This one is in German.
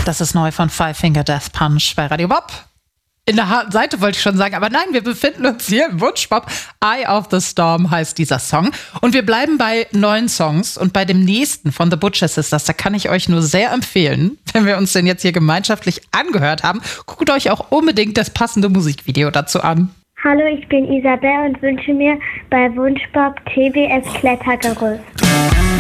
Das ist neu von Five Finger Death Punch bei Radio Bob. In der harten Seite wollte ich schon sagen, aber nein, wir befinden uns hier im Wunschpop. Eye of the Storm heißt dieser Song. Und wir bleiben bei neuen Songs und bei dem nächsten von The Butcher Sisters. Da kann ich euch nur sehr empfehlen, wenn wir uns den jetzt hier gemeinschaftlich angehört haben. Guckt euch auch unbedingt das passende Musikvideo dazu an. Hallo, ich bin Isabel und wünsche mir bei Wunschpop TBS Klettergerüst.